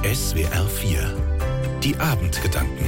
SWR 4 Die Abendgedanken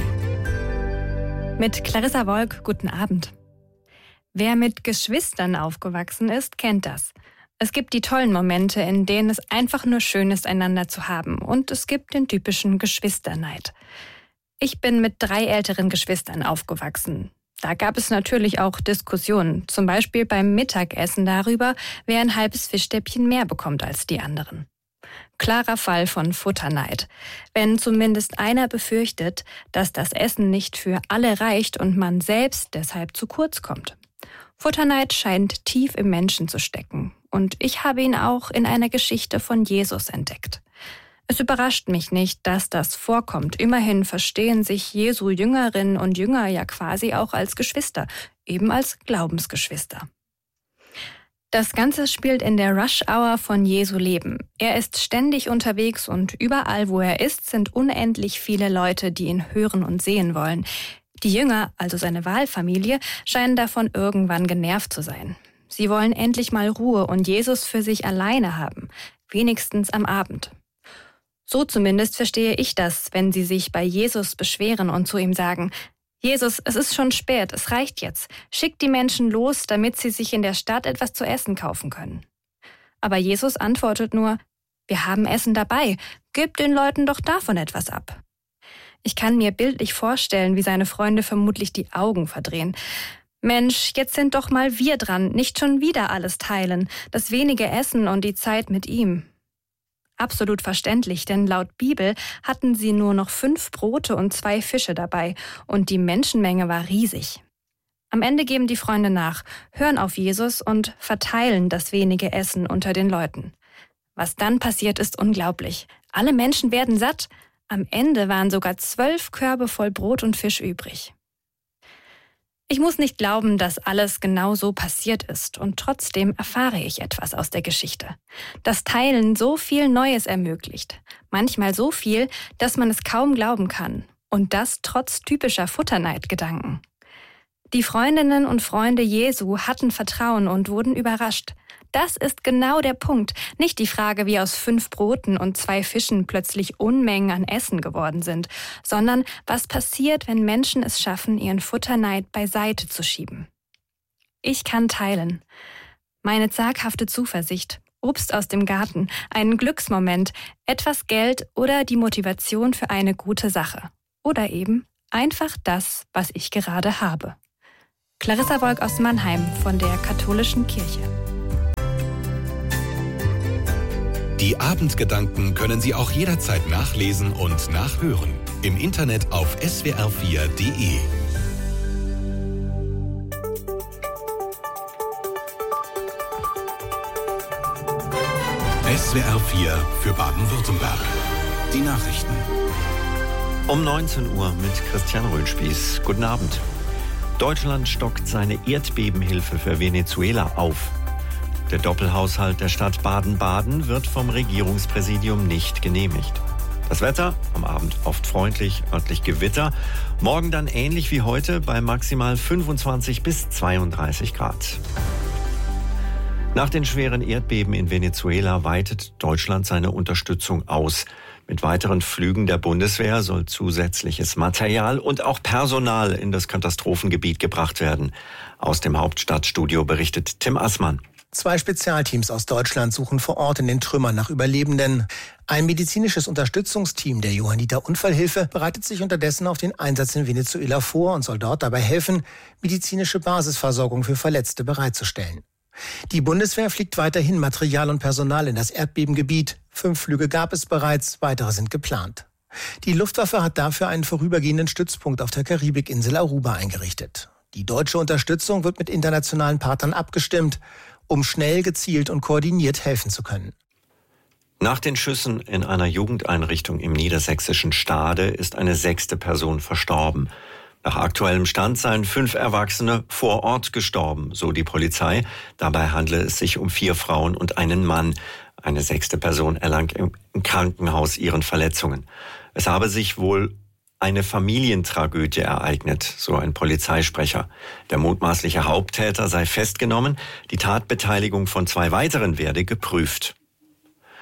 Mit Clarissa Wolk, guten Abend. Wer mit Geschwistern aufgewachsen ist, kennt das. Es gibt die tollen Momente, in denen es einfach nur schön ist, einander zu haben. Und es gibt den typischen Geschwisterneid. Ich bin mit 3 älteren Geschwistern aufgewachsen. Da gab es natürlich auch Diskussionen, zum Beispiel beim Mittagessen darüber, wer ein halbes Fischstäbchen mehr bekommt als die anderen. Klarer Fall von Futterneid. Wenn zumindest einer befürchtet, dass das Essen nicht für alle reicht und man selbst deshalb zu kurz kommt. Futterneid scheint tief im Menschen zu stecken. Und ich habe ihn auch in einer Geschichte von Jesus entdeckt. Es überrascht mich nicht, dass das vorkommt. Immerhin verstehen sich Jesu Jüngerinnen und Jünger ja quasi auch als Geschwister, eben als Glaubensgeschwister. Das Ganze spielt in der Rush-Hour von Jesu Leben. Er ist ständig unterwegs und überall, wo er ist, sind unendlich viele Leute, die ihn hören und sehen wollen. Die Jünger, also seine Wahlfamilie, scheinen davon irgendwann genervt zu sein. Sie wollen endlich mal Ruhe und Jesus für sich alleine haben, wenigstens am Abend. So zumindest verstehe ich das, wenn sie sich bei Jesus beschweren und zu ihm sagen: Jesus, es ist schon spät, es reicht jetzt. Schick die Menschen los, damit sie sich in der Stadt etwas zu essen kaufen können. Aber Jesus antwortet nur: Wir haben Essen dabei, gib den Leuten doch davon etwas ab. Ich kann mir bildlich vorstellen, wie seine Freunde vermutlich die Augen verdrehen. Mensch, jetzt sind doch mal wir dran, nicht schon wieder alles teilen, das wenige Essen und die Zeit mit ihm. Absolut verständlich, denn laut Bibel hatten sie nur noch 5 Brote und 2 Fische dabei und die Menschenmenge war riesig. Am Ende geben die Freunde nach, hören auf Jesus und verteilen das wenige Essen unter den Leuten. Was dann passiert, ist unglaublich. Alle Menschen werden satt. Am Ende waren sogar 12 Körbe voll Brot und Fisch übrig. Ich muss nicht glauben, dass alles genau so passiert ist und trotzdem erfahre ich etwas aus der Geschichte. Das Teilen so viel Neues ermöglicht. Manchmal so viel, dass man es kaum glauben kann. Und das trotz typischer Futterneidgedanken. Die Freundinnen und Freunde Jesu hatten Vertrauen und wurden überrascht. Das ist genau der Punkt. Nicht die Frage, wie aus 5 Broten und 2 Fischen plötzlich Unmengen an Essen geworden sind, sondern was passiert, wenn Menschen es schaffen, ihren Futterneid beiseite zu schieben. Ich kann teilen. Meine zaghafte Zuversicht, Obst aus dem Garten, einen Glücksmoment, etwas Geld oder die Motivation für eine gute Sache. Oder eben einfach das, was ich gerade habe. Clarissa Wolk aus Mannheim von der Katholischen Kirche. Die Abendgedanken können Sie auch jederzeit nachlesen und nachhören. Im Internet auf swr4.de. SWR 4 für Baden-Württemberg. Die Nachrichten. Um 19 Uhr mit Christian Röhnspieß. Guten Abend. Deutschland stockt seine Erdbebenhilfe für Venezuela auf. Der Doppelhaushalt der Stadt Baden-Baden wird vom Regierungspräsidium nicht genehmigt. Das Wetter, am Abend oft freundlich, örtlich Gewitter. Morgen dann ähnlich wie heute bei maximal 25 bis 32 Grad. Nach den schweren Erdbeben in Venezuela weitet Deutschland seine Unterstützung aus. Mit weiteren Flügen der Bundeswehr soll zusätzliches Material und auch Personal in das Katastrophengebiet gebracht werden. Aus dem Hauptstadtstudio berichtet Tim Assmann. 2 Spezialteams aus Deutschland suchen vor Ort in den Trümmern nach Überlebenden. Ein medizinisches Unterstützungsteam der Johanniter Unfallhilfe bereitet sich unterdessen auf den Einsatz in Venezuela vor und soll dort dabei helfen, medizinische Basisversorgung für Verletzte bereitzustellen. Die Bundeswehr fliegt weiterhin Material und Personal in das Erdbebengebiet. 5 Flüge gab es bereits, weitere sind geplant. Die Luftwaffe hat dafür einen vorübergehenden Stützpunkt auf der Karibikinsel Aruba eingerichtet. Die deutsche Unterstützung wird mit internationalen Partnern abgestimmt, um schnell, gezielt und koordiniert helfen zu können. Nach den Schüssen in einer Jugendeinrichtung im niedersächsischen Stade ist eine 6. Person verstorben. Nach aktuellem Stand seien 5 Erwachsene vor Ort gestorben, so die Polizei. Dabei handle es sich um 4 Frauen und einen Mann. Eine 6. Person erlang im Krankenhaus ihren Verletzungen. Es habe sich wohl eine Familientragödie ereignet, so ein Polizeisprecher. Der mutmaßliche Haupttäter sei festgenommen, die Tatbeteiligung von 2 weiteren werde geprüft.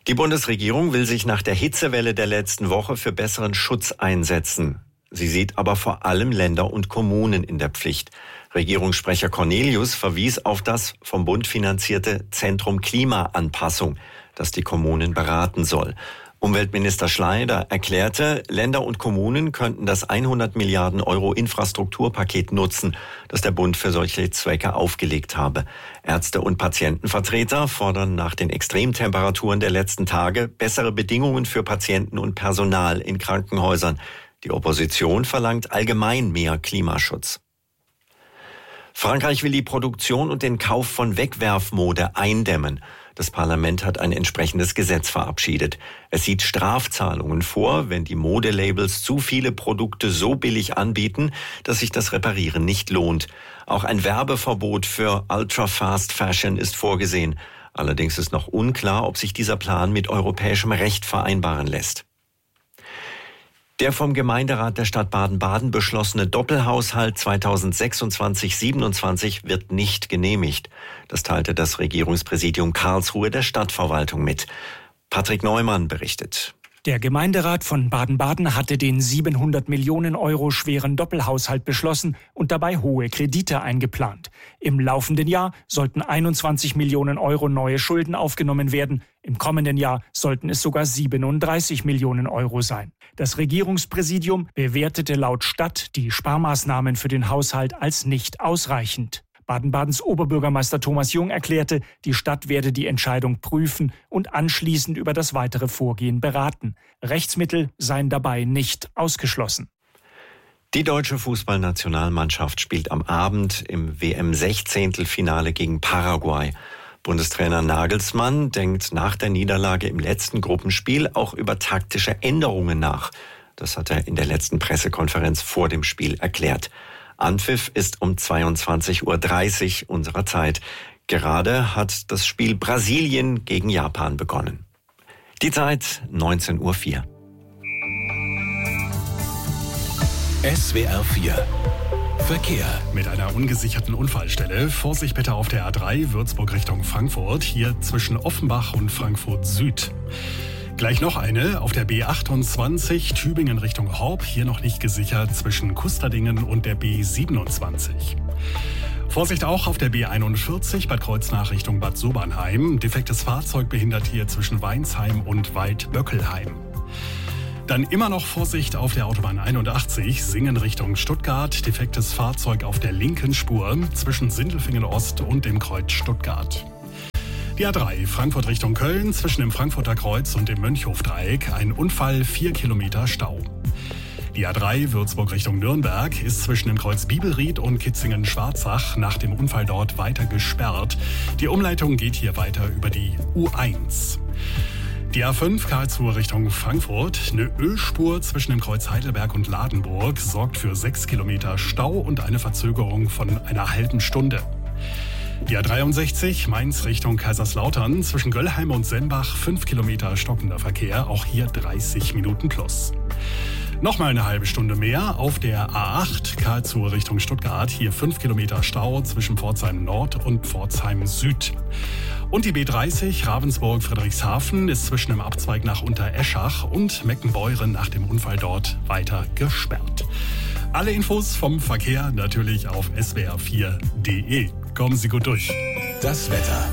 Die Bundesregierung will sich nach der Hitzewelle der letzten Woche für besseren Schutz einsetzen. Sie sieht aber vor allem Länder und Kommunen in der Pflicht. Regierungssprecher Cornelius verwies auf das vom Bund finanzierte Zentrum Klimaanpassung, das die Kommunen beraten soll. Umweltminister Schleider erklärte, Länder und Kommunen könnten das 100 Milliarden Euro Infrastrukturpaket nutzen, das der Bund für solche Zwecke aufgelegt habe. Ärzte und Patientenvertreter fordern nach den Extremtemperaturen der letzten Tage bessere Bedingungen für Patienten und Personal in Krankenhäusern. Die Opposition verlangt allgemein mehr Klimaschutz. Frankreich will die Produktion und den Kauf von Wegwerfmode eindämmen. Das Parlament hat ein entsprechendes Gesetz verabschiedet. Es sieht Strafzahlungen vor, wenn die Modelabels zu viele Produkte so billig anbieten, dass sich das Reparieren nicht lohnt. Auch ein Werbeverbot für Ultra-Fast Fashion ist vorgesehen. Allerdings ist noch unklar, ob sich dieser Plan mit europäischem Recht vereinbaren lässt. Der vom Gemeinderat der Stadt Baden-Baden beschlossene Doppelhaushalt 2026/27 wird nicht genehmigt. Das teilte das Regierungspräsidium Karlsruhe der Stadtverwaltung mit. Patrick Neumann berichtet. Der Gemeinderat von Baden-Baden hatte den 700 Millionen Euro schweren Doppelhaushalt beschlossen und dabei hohe Kredite eingeplant. Im laufenden Jahr sollten 21 Millionen Euro neue Schulden aufgenommen werden. Im kommenden Jahr sollten es sogar 37 Millionen Euro sein. Das Regierungspräsidium bewertete laut Stadt die Sparmaßnahmen für den Haushalt als nicht ausreichend. Baden-Badens Oberbürgermeister Thomas Jung erklärte, die Stadt werde die Entscheidung prüfen und anschließend über das weitere Vorgehen beraten. Rechtsmittel seien dabei nicht ausgeschlossen. Die deutsche Fußballnationalmannschaft spielt am Abend im WM-16-Finale gegen Paraguay. Bundestrainer Nagelsmann denkt nach der Niederlage im letzten Gruppenspiel auch über taktische Änderungen nach. Das hat er in der letzten Pressekonferenz vor dem Spiel erklärt. Anpfiff ist um 22:30 Uhr unserer Zeit. Gerade hat das Spiel Brasilien gegen Japan begonnen. Die Zeit 19:04 Uhr. SWR 4 Verkehr. Mit einer ungesicherten Unfallstelle. Vorsicht bitte auf der A3 Würzburg Richtung Frankfurt. Hier zwischen Offenbach und Frankfurt Süd. Gleich noch eine auf der B28 Tübingen Richtung Horb. Hier noch nicht gesichert zwischen Kusterdingen und der B27. Vorsicht auch auf der B41 Bad Kreuznach Richtung Bad Sobernheim. Defektes Fahrzeug behindert hier zwischen Weinsheim und Waldböckelheim. Dann immer noch Vorsicht auf der Autobahn 81 Singen Richtung Stuttgart. Defektes Fahrzeug auf der linken Spur zwischen Sindelfingen Ost und dem Kreuz Stuttgart. Die A3 Frankfurt Richtung Köln zwischen dem Frankfurter Kreuz und dem Mönchhofdreieck. Ein Unfall, 4 Kilometer Stau. Die A3 Würzburg Richtung Nürnberg ist zwischen dem Kreuz Bibelried und Kitzingen-Schwarzach nach dem Unfall dort weiter gesperrt. Die Umleitung geht hier weiter über die U1. Die A5 Karlsruhe Richtung Frankfurt. Eine Ölspur zwischen dem Kreuz Heidelberg und Ladenburg sorgt für 6 Kilometer Stau und eine Verzögerung von einer halben Stunde. Die A63 Mainz Richtung Kaiserslautern zwischen Göllheim und Sembach 5 Kilometer stockender Verkehr, auch hier 30 Minuten plus. Nochmal eine halbe Stunde mehr auf der A8 Karlsruhe Richtung Stuttgart, hier 5 Kilometer Stau zwischen Pforzheim Nord und Pforzheim Süd. Und die B30 Ravensburg-Friedrichshafen ist zwischen dem Abzweig nach Untereschach und Meckenbeuren nach dem Unfall dort weiter gesperrt. Alle Infos vom Verkehr natürlich auf swr4.de. Kommen Sie gut durch. Das Wetter.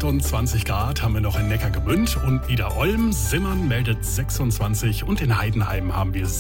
28 Grad haben wir noch in Neckargemünd und Niederolm. Simmern meldet 26 und in Heidenheim haben wir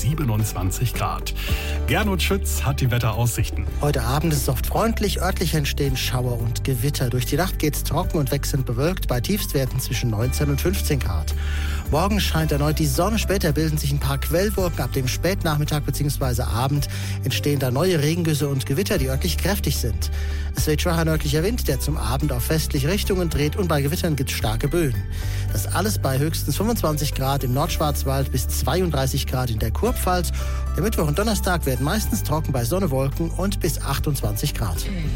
27 Grad. Gernot Schütz hat die Wetteraussichten. Heute Abend ist es oft freundlich, örtlich entstehen Schauer und Gewitter. Durch die Nacht geht es trocken und wechselnd bewölkt bei Tiefstwerten zwischen 19 und 15 Grad. Morgen scheint erneut die Sonne, später bilden sich ein paar Quellwolken. Ab dem Spätnachmittag bzw. Abend entstehen da neue Regengüsse und Gewitter, die örtlich kräftig sind. Es weht schwacher nördlicher Wind, der zum Abend auf westliche Richtungen dreht und bei Gewittern gibt es starke Böen. Das alles bei höchstens 25 Grad im Nordschwarzwald bis 32 Grad in der Kurpfalz. Der Mittwoch und Donnerstag werden meistens trocken bei Sonne, Wolken und bis 28 Grad.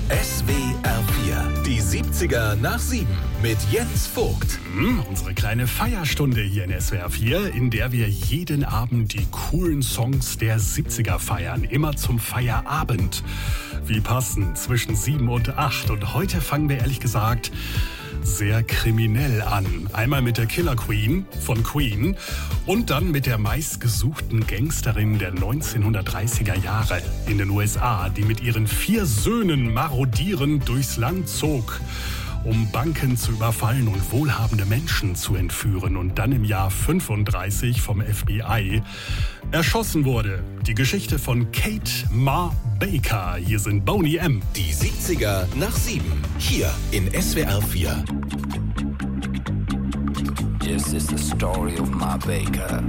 SWR 4, die 70er nach 7 mit Jens Vogt. Unsere kleine Feierstunde hier in SWR 4, in der wir jeden Abend die coolen Songs der 70er feiern. Immer zum Feierabend. Wie passend, zwischen 7 und 8. Und heute fangen wir ehrlich gesagt sehr kriminell an. Einmal mit der Killer Queen von Queen und dann mit der meistgesuchten Gangsterin der 1930er Jahre in den USA, die mit ihren 4 Söhnen marodierend durchs Land zog, um Banken zu überfallen und wohlhabende Menschen zu entführen und dann im Jahr 35 vom FBI erschossen wurde. Die Geschichte von Kate Ma Baker. Hier sind Boney M. Die 70er nach 7. Hier in SWR 4. This is the story of Ma Baker.